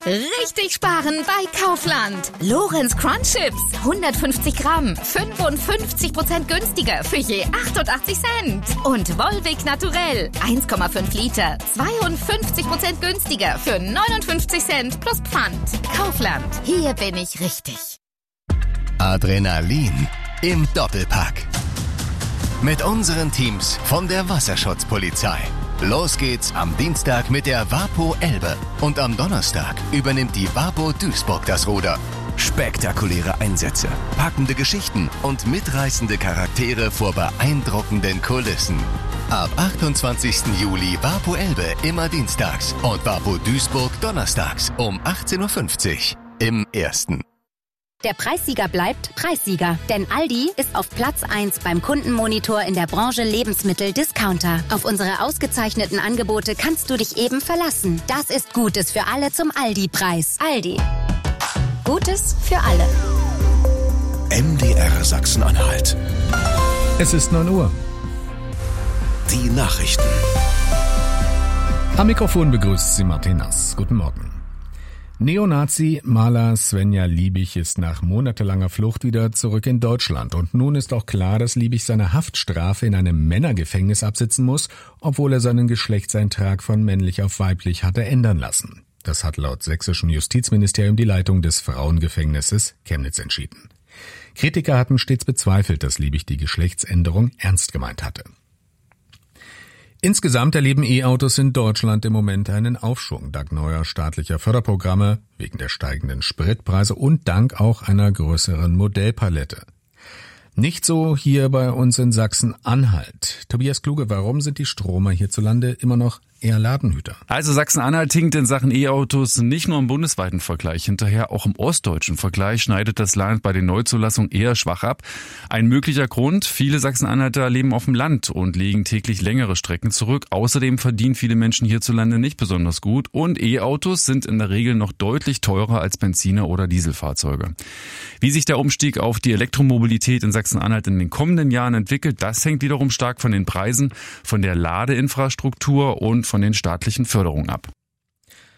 Richtig sparen bei Kaufland. Lorenz Crunch Chips, 150 Gramm, 55% günstiger für je 88 Cent. Und Volvic Naturell, 1,5 Liter, 52% günstiger für 59 Cent plus Pfand. Kaufland, hier bin ich richtig. Adrenalin im Doppelpack. Mit unseren Teams von der Wasserschutzpolizei. Los geht's am Dienstag mit der WaPo Elbe und am Donnerstag übernimmt die WaPo Duisburg das Ruder. Spektakuläre Einsätze, packende Geschichten und mitreißende Charaktere vor beeindruckenden Kulissen. Ab 28. Juli WaPo Elbe immer dienstags und WaPo Duisburg donnerstags um 18.50 Uhr im Ersten. Der Preissieger bleibt Preissieger, denn Aldi ist auf Platz 1 beim Kundenmonitor in der Branche Lebensmittel-Discounter. Auf unsere ausgezeichneten Angebote kannst du dich eben verlassen. Das ist Gutes für alle zum Aldi-Preis. Aldi. Gutes für alle. MDR Sachsen-Anhalt. Es ist 9 Uhr. Die Nachrichten. Am Mikrofon begrüßt Sie Martin Nass. Guten Morgen. Neonazi-Maler Svenja Liebig ist nach monatelanger Flucht wieder zurück in Deutschland. Und nun ist auch klar, dass Liebig seine Haftstrafe in einem Männergefängnis absitzen muss, obwohl er seinen Geschlechtseintrag von männlich auf weiblich hatte ändern lassen. Das hat laut sächsischen Justizministerium die Leitung des Frauengefängnisses Chemnitz entschieden. Kritiker hatten stets bezweifelt, dass Liebig die Geschlechtsänderung ernst gemeint hatte. Insgesamt erleben E-Autos in Deutschland im Moment einen Aufschwung, dank neuer staatlicher Förderprogramme, wegen der steigenden Spritpreise und dank auch einer größeren Modellpalette. Nicht so hier bei uns in Sachsen-Anhalt. Tobias Kluge, warum sind die Stromer hierzulande immer noch eher Ladenhüter? Also Sachsen-Anhalt hinkt in Sachen E-Autos nicht nur im bundesweiten Vergleich hinterher, auch im ostdeutschen Vergleich schneidet das Land bei den Neuzulassungen eher schwach ab. Ein möglicher Grund, viele Sachsen-Anhalter leben auf dem Land und legen täglich längere Strecken zurück. Außerdem verdienen viele Menschen hierzulande nicht besonders gut und E-Autos sind in der Regel noch deutlich teurer als Benziner- oder Dieselfahrzeuge. Wie sich der Umstieg auf die Elektromobilität in Sachsen-Anhalt in den kommenden Jahren entwickelt, das hängt wiederum stark von den Preisen, von der Ladeinfrastruktur und von den staatlichen Förderungen ab.